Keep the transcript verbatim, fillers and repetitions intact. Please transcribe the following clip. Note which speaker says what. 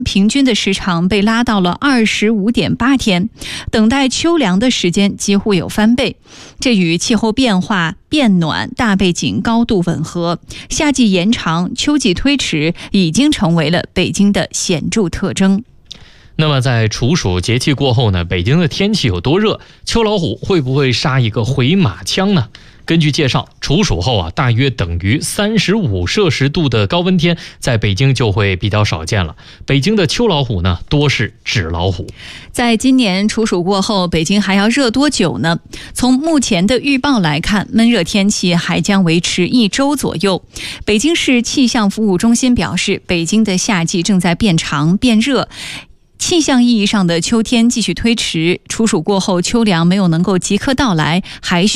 Speaker 1: 平均的时长被拉到了二十五点八天，等待秋凉的时间几乎有翻倍。这与气候变化、变暖大背景高度吻合，夏季延长、秋季推迟已经成为了北京的显著特征。
Speaker 2: 那么在处暑节气过后呢，北京的天气有多热？秋老虎会不会杀一个回马枪呢？根据介绍，处暑后啊，大约等于三十五摄氏度的高温天，在北京就会比较少见了。北京的秋老虎呢，多是纸老虎。
Speaker 1: 在今年处暑过后，北京还要热多久呢？从目前的预报来看，闷热天气还将维持一周左右。北京市气象服务中心表示，北京的夏季正在变长变热。气象意义上的秋天继续推迟，处暑过后秋凉没有能够即刻到来，还需